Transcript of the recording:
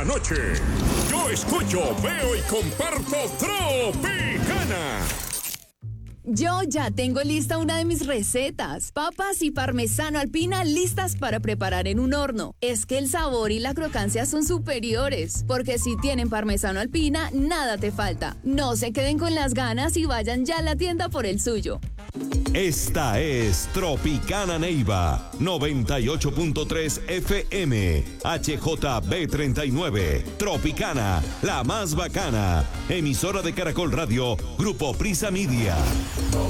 Anoche, yo escucho, veo y comparto Tropicana. Yo ya tengo lista una de mis recetas. Papas y parmesano alpina listas para preparar en un horno. Es que el sabor y la crocancia son superiores, porque si tienen parmesano alpina, nada te falta. No se queden con las ganas y vayan ya a la tienda por el suyo. Esta es Tropicana Neiva, 98.3 FM, HJB39. Tropicana, la más bacana. Emisora de Caracol Radio, Grupo Prisa Media.